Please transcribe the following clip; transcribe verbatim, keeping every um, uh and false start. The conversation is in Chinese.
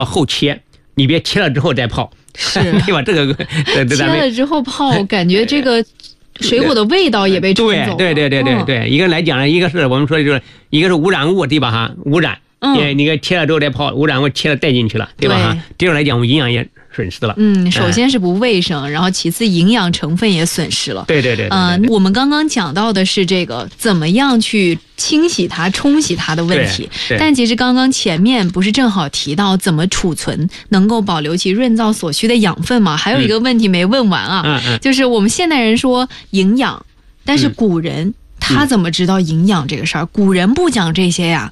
后切，你别切了之后再泡， 是对吧？这个切了之后泡，感觉这个水果的味道也被冲走了。 对对对对对对，嗯、一个来讲呢，一个是我们说的就是一个是污染物，对吧？哈，污染。嗯，你给切了之后再泡，污染物切了带进去了，对吧？哈，这样来讲，我们营养也损失了。 嗯，首先是不卫生，嗯、然后其次营养成分也损失了。 对对对。 嗯、呃，我们刚刚讲到的是这个怎么样去清洗它、冲洗它的问题，但其实刚刚前面不是正好提到怎么储存能够保留其润燥所需的养分吗？还有一个问题没问完啊， 嗯嗯、 就是我们现代人说营养，但是古人。嗯他怎么知道营养这个事儿？古人不讲这些呀。